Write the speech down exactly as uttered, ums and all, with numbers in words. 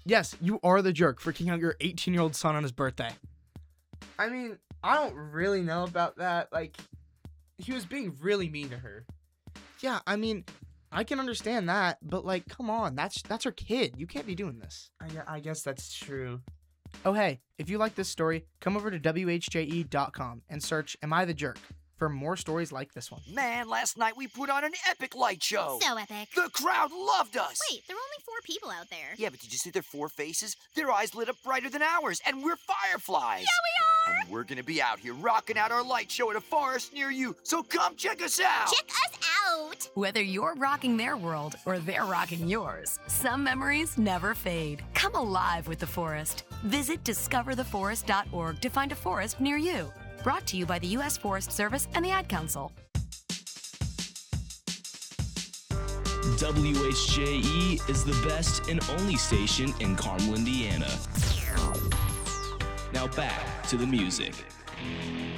Yes, you are the jerk for kicking out your eighteen-year-old son on his birthday. I mean, I don't really know about that. Like, he was being really mean to her. Yeah, I mean, I can understand that, but like, come on, that's that's her kid. You can't be doing this. I, gue- I guess that's true. Oh, hey, if you like this story, come over to W H J E dot com and search Am I the Jerk for more stories like this one. Man, last night we put on an epic light show. So epic. The crowd loved us. Wait, there were only four people out there. Yeah, but did you see their four faces? Their eyes lit up brighter than ours, and we're fireflies. Yeah, we are. And we're gonna be out here rocking out our light show at a forest near you, so come check us out. Check us out. Whether you're rocking their world or they're rocking yours, some memories never fade. Come alive with the forest. Visit discover the forest dot org to find a forest near you. Brought to you by the U S Forest Service and the Ad Council. W H J E is the best and only station in Carmel, Indiana. Now back to the music.